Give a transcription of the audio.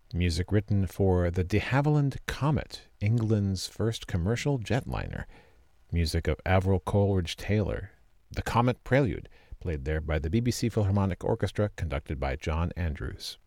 Music written for the de Havilland Comet, England's first commercial jetliner. Music of Avril Coleridge Taylor. The Comet Prelude, played there by the BBC Philharmonic Orchestra, conducted by John Andrews.